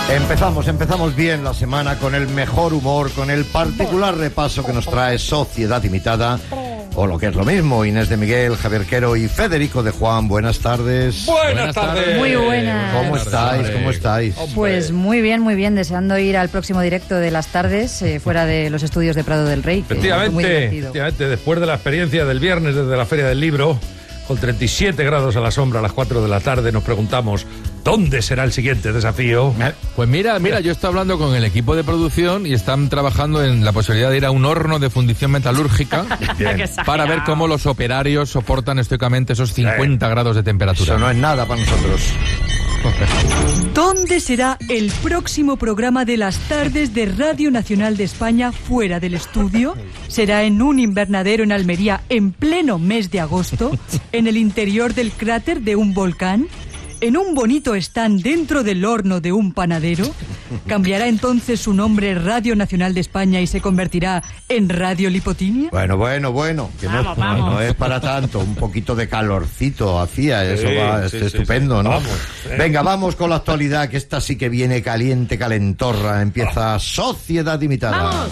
Empezamos bien la semana con el mejor humor, con el particular repaso que nos trae Sociedad Imitada, o lo que es lo mismo, Inés de Miguel, Javier Quero y Federico de Juan. Buenas tardes. Buenas tardes. Muy buenas. ¿Cómo estáis? Pues muy bien, deseando ir al próximo directo de las tardes, fuera de los estudios de Prado del Rey. Efectivamente, después de la experiencia del viernes desde la Feria del Libro, con 37 grados a la sombra a las 4 de la tarde, nos preguntamos, ¿dónde será el siguiente desafío? Pues mira, yo estoy hablando con el equipo de producción y están trabajando en la posibilidad de ir a un horno de fundición metalúrgica para ver cómo los operarios soportan estoicamente esos 50 grados de temperatura. Eso no es nada para nosotros. ¿Dónde será el próximo programa de las tardes de Radio Nacional de España fuera del estudio? ¿Será en un invernadero en Almería en pleno mes de agosto? ¿En el interior del cráter de un volcán? ¿En un bonito stand dentro del horno de un panadero? ¿Cambiará entonces su nombre Radio Nacional de España y se convertirá en Radio Lipotimia? Bueno, que no es para tanto. Un poquito de calorcito hacía, eso va estupendo, ¿no? Venga, vamos con la actualidad, que esta sí que viene caliente, calentorra. Empieza Sociedad Imitada. ¡Vamos!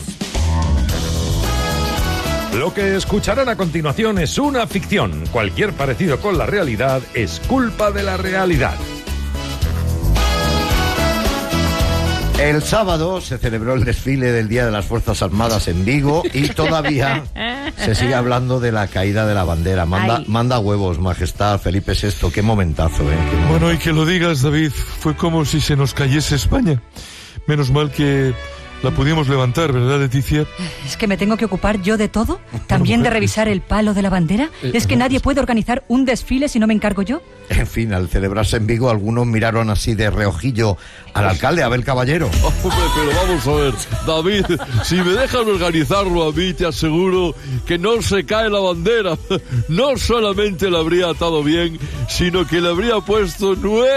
Lo que escucharán a continuación es una ficción. Cualquier parecido con la realidad es culpa de la realidad. El sábado se celebró el desfile del Día de las Fuerzas Armadas en Vigo y todavía se sigue hablando de la caída de la bandera. Manda huevos, Majestad Felipe VI. Qué momentazo, ¿eh? Bueno, y que lo digas, David, fue como si se nos cayese España. Menos mal que la pudimos levantar, ¿verdad, Leticia? ¿Es que me tengo que ocupar yo de todo? ¿También de revisar el palo de la bandera? ¿Es que nadie puede organizar un desfile si no me encargo yo? En fin, al celebrarse en Vigo, algunos miraron así de reojillo al alcalde Abel Caballero. Hombre, pero vamos a ver, David, si me dejan organizarlo a mí, te aseguro que no se cae la bandera. No solamente la habría atado bien, sino que le habría puesto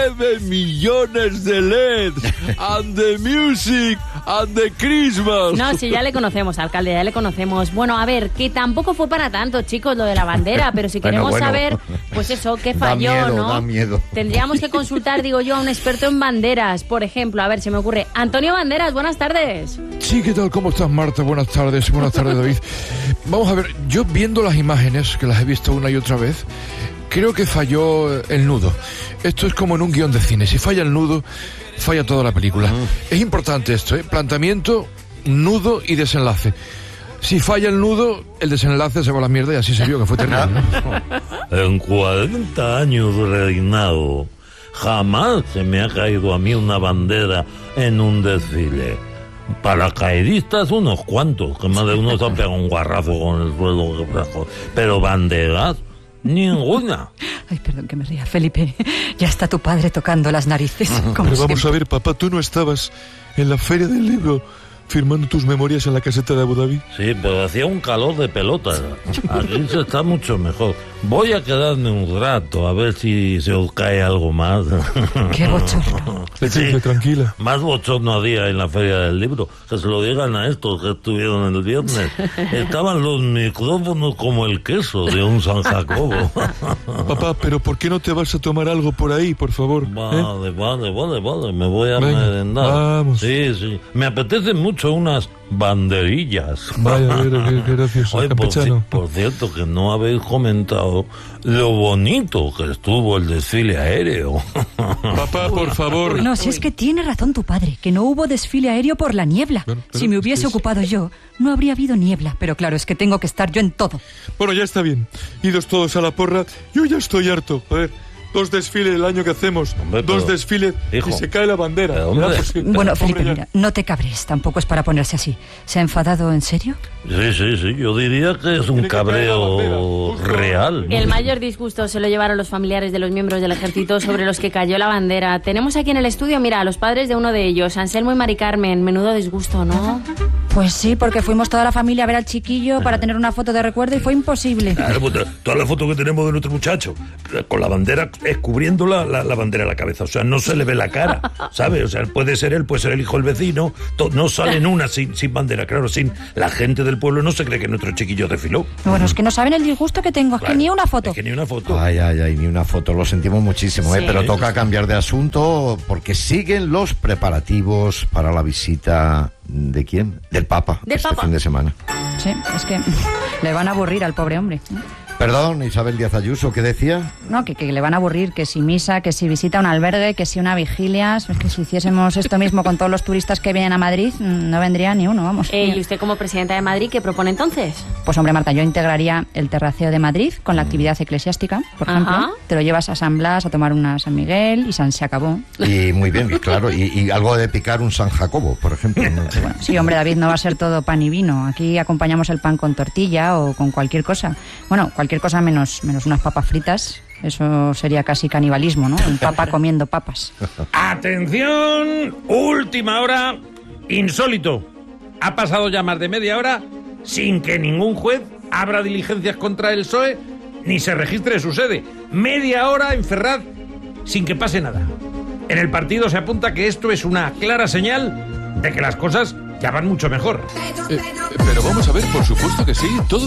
9 millones de LEDs. And the music, and the Christmas. No, sí, ya le conocemos, alcalde, ya le conocemos. Bueno, a ver, que tampoco fue para tanto, chicos, lo de la bandera, pero si queremos saber, pues eso, qué falló, ¿no? Da miedo. Tendríamos que consultar, digo yo, a un experto en banderas, por ejemplo. A ver, se me ocurre. Antonio Banderas, buenas tardes. Sí, ¿qué tal? ¿Cómo estás, Marta? Buenas tardes, David. Vamos a ver, yo viendo las imágenes, que las he visto una y otra vez, creo que falló el nudo. Esto es como en un guión de cine. Si falla el nudo, falla toda la película. Es importante esto, ¿eh? Planteamiento, nudo y desenlace. Si falla el nudo, el desenlace se va a la mierda y así se vio, que fue terrible, ¿no? En 40 años de reinado, jamás se me ha caído a mí una bandera en un desfile. Paracaidistas unos cuantos, que más de uno se ha pegado un guarrazo con el suelo. Pero banderas, ninguna. Ay, perdón que me ría, Felipe. Ya está tu padre tocando las narices. Pero vamos a ver, papá, ¿tú no estabas en la Feria del Libro firmando tus memorias en la caseta de Abu Dhabi? Sí, pero hacía un calor de pelota. Aquí se está mucho mejor. Voy a quedarme un rato a ver si se os cae algo más. ¡Qué bochorno! Sí, tranquila. Más bochorno había en la Feria del Libro. Que se lo digan a estos que estuvieron el viernes. Estaban los micrófonos como el queso de un San Jacobo. Papá, pero ¿por qué no te vas a tomar algo por ahí, por favor? Vale. Me voy a merendar. Vamos. Sí. Me apetecen mucho unas banderillas. Vaya, qué gracioso. Oye, por cierto, que no habéis comentado lo bonito que estuvo el desfile aéreo. Papá, por favor. No, si es que tiene razón tu padre, que no hubo desfile aéreo por la niebla. Bueno, si me hubiese ocupado yo, no habría habido niebla. Pero claro, es que tengo que estar yo en todo. Bueno, ya está bien. Idos todos a la porra. Yo ya estoy harto. A ver, 2 desfiles el año que hacemos. Hombre, 2 desfiles hijo, y se cae la bandera. Bueno, Felipe, mira, no te cabres. Tampoco es para ponerse así. ¿Se ha enfadado en serio? Sí. Yo diría que es un cabreo real, ¿no? El mayor disgusto se lo llevaron los familiares de los miembros del ejército sobre los que cayó la bandera. Tenemos aquí en el estudio, mira, a los padres de uno de ellos, Anselmo y Mari Carmen. Menudo disgusto, ¿no? Pues sí, porque fuimos toda la familia a ver al chiquillo para tener una foto de recuerdo y fue imposible. Claro, pues, toda la foto que tenemos de nuestro muchacho, con la bandera, cubriendo la bandera a la cabeza, o sea, no se le ve la cara, ¿sabes? O sea, puede ser él, puede ser el hijo del vecino, no salen una sin bandera, claro, sin la gente del pueblo no se cree que nuestro chiquillo desfiló. Bueno, es que no saben el disgusto que tengo, es claro, que ni una foto. Es que ni una foto. Ay, ni una foto, lo sentimos muchísimo, sí. Pero toca cambiar de asunto porque siguen los preparativos para la visita ¿de quién? Del Papa. Del Papa. Fin de semana. Sí, es que le van a aburrir al pobre hombre. Perdón, Isabel Díaz Ayuso, ¿qué decía? No, que le van a aburrir, que si misa, que si visita un albergue, que si una vigilia. Es que si hiciésemos esto mismo con todos los turistas que vienen a Madrid, no vendría ni uno, vamos. ¿Y usted como presidenta de Madrid qué propone entonces? Pues hombre, Marta, yo integraría el terraceo de Madrid con la actividad eclesiástica, por ejemplo. Te lo llevas a San Blas a tomar una San Miguel y se acabó. Y muy bien, claro, y algo de picar un San Jacobo, por ejemplo. ¿No? Bueno, sí, hombre, David, no va a ser todo pan y vino. Aquí acompañamos el pan con tortilla o con cualquier cosa. Bueno, cualquier cosa menos unas papas fritas. Eso sería casi canibalismo, ¿no? Un papa comiendo papas. ¡Atención! Última hora, insólito. Ha pasado ya más de media hora sin que ningún juez abra diligencias contra el PSOE ni se registre su sede. Media hora en Ferraz sin que pase nada. En el partido se apunta que esto es una clara señal de que las cosas ya van mucho mejor. Pero vamos a ver, por supuesto que sí, todo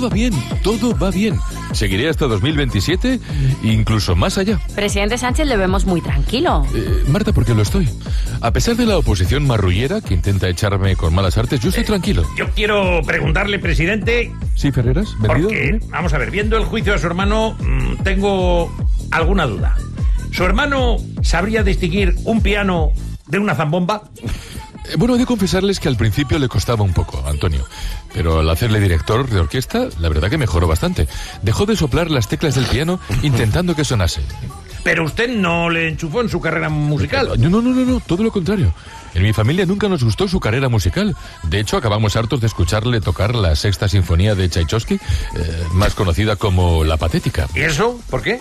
va bien. Seguiré hasta 2027, incluso más allá. Presidente Sánchez, le vemos muy tranquilo. Marta, porque lo estoy. A pesar de la oposición marrullera que intenta echarme con malas artes, yo estoy tranquilo. Yo quiero preguntarle, presidente... ¿Sí, Ferreras? ¿Vendido? Porque, vamos a ver, viendo el juicio de su hermano, tengo alguna duda. ¿Su hermano sabría distinguir un piano de una zambomba? Bueno, he de confesarles que al principio le costaba un poco, Antonio. Pero al hacerle director de orquesta, la verdad que mejoró bastante. Dejó de soplar las teclas del piano intentando que sonase. ¿Pero usted no le enchufó en su carrera musical? No, todo lo contrario. En mi familia nunca nos gustó su carrera musical. De hecho, acabamos hartos de escucharle tocar la Sexta Sinfonía de Tchaikovsky, más conocida como La Patética. ¿Y eso? ¿Por qué?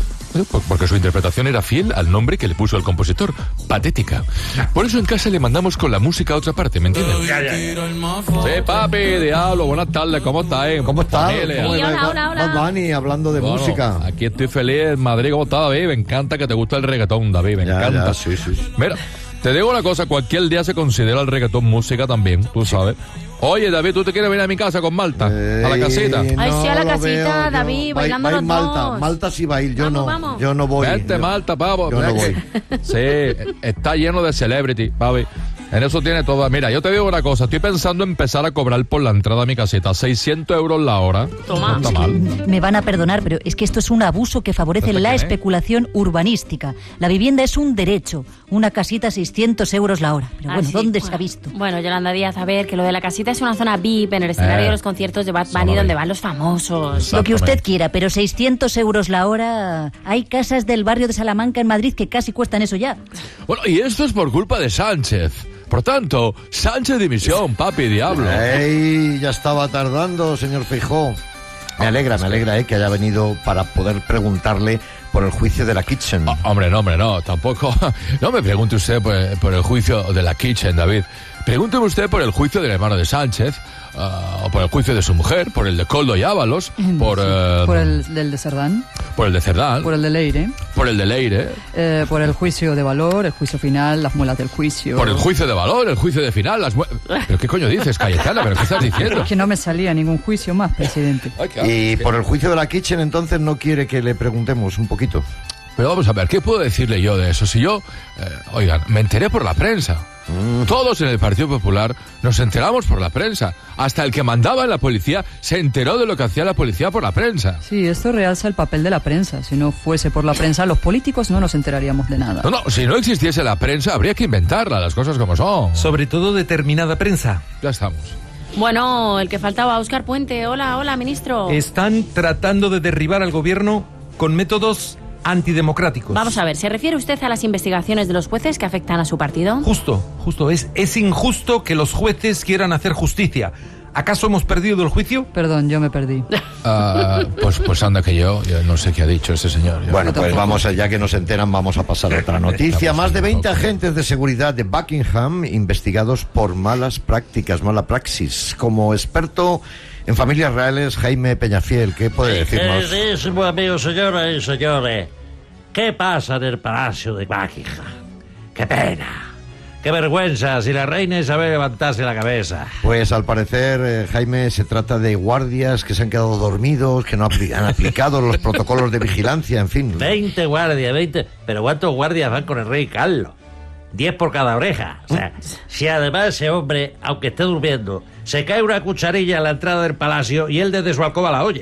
Porque su interpretación era fiel al nombre que le puso el compositor, Patética. Por eso en casa le mandamos con la música a otra parte, ¿me entiendes? Ya. Sí, papi, diablo, buenas tardes, ¿cómo estás? ¿Cómo estás? Hola. Bunny, hablando de música. Aquí estoy feliz en Madrid, ¿cómo estás, David? Me encanta que te gusta el reggaetón, David, me encanta. Sí. Mira, te digo una cosa, cualquier día se considera el reggaetón música también, tú sabes. Oye, David, ¿tú te quieres venir a mi casa con Malta? ¿A la casita? Ay, sí, a la casita, David, bailando los dos. Malta sí va a ir, yo vamos. Yo no voy. Vete, Malta, pavo. Yo no voy. Sí, está lleno de celebrity, papi. En eso tiene todo. Mira, yo te digo una cosa, estoy pensando en empezar a cobrar por la entrada a mi casita, 600 euros la hora. Toma. No está mal. Me van a perdonar, pero es que esto es un abuso que favorece la especulación urbanística. La vivienda es un derecho. Una casita, 600 euros la hora. Pero bueno, ¿dónde se ha visto? Bueno, Yolanda Díaz, a ver, que lo de la casita es una zona VIP en el escenario de los conciertos de Bad Bunny donde van los famosos. Lo que usted quiera, pero 600 euros la hora... Hay casas del barrio de Salamanca en Madrid que casi cuestan eso ya. Bueno, y esto es por culpa de Sánchez. Por tanto, Sánchez dimisión, papi, diablo. ¡Ey! Ya estaba tardando, señor Feijóo. Me alegra, que haya venido para poder preguntarle por el juicio de la Kitchen. Hombre, no, tampoco. No me pregunte usted por el juicio de la Kitchen, David. Pregúnteme usted por el juicio del hermano de Sánchez, o por el juicio de su mujer, por el de Koldo y Ábalos, por el del de Cerdán. Por el de Cerdán. Por el de Leire. Por el de Leire. Por el juicio de valor, el juicio final, las muelas del juicio. Por el juicio de valor, el juicio de final, las ¿Pero qué coño dices, Cayetana? ¿Pero qué estás diciendo? Es que no me salía ningún juicio más, presidente. Y por el juicio de la Kitchen, entonces, ¿no quiere que le preguntemos un poquito? Pero vamos a ver, ¿qué puedo decirle yo de eso? Si yo, oigan, me enteré por la prensa. Todos en el Partido Popular nos enteramos por la prensa. Hasta el que mandaba en la policía se enteró de lo que hacía la policía por la prensa. Sí, esto realza el papel de la prensa. Si no fuese por la prensa, los políticos no nos enteraríamos de nada. No, si no existiese la prensa, habría que inventarla, las cosas como son. Sobre todo determinada prensa. Ya estamos. Bueno, el que faltaba, Óscar Puente. Hola, ministro. Están tratando de derribar al gobierno con métodos antidemocráticos. Vamos a ver, ¿se refiere usted a las investigaciones de los jueces que afectan a su partido? Justo. Es injusto que los jueces quieran hacer justicia. ¿Acaso hemos perdido el juicio? Perdón, yo me perdí. Pues anda que yo no sé qué ha dicho ese señor. Bueno, pues vamos, ya que nos enteran, vamos a pasar a otra noticia. Más de 20 agentes de seguridad de Buckingham investigados por malas prácticas, mala praxis. Como experto en familias reales, Jaime Peñafiel, ¿qué puede decirnos? Queridísimo amigo, señoras y señores, ¿qué pasa en el Palacio de Buckingham? ¡Qué pena! ¡Qué vergüenza si la reina Isabel levantase la cabeza! Pues al parecer, Jaime, se trata de guardias que se han quedado dormidos, que no han aplicado los protocolos de vigilancia, en fin. 20 guardias, 20... ¿Pero cuántos guardias van con el rey Carlos? 10 por cada oreja. O sea, si además ese hombre, aunque esté durmiendo, se cae una cucharilla en la entrada del palacio y él desde su alcoba la oye.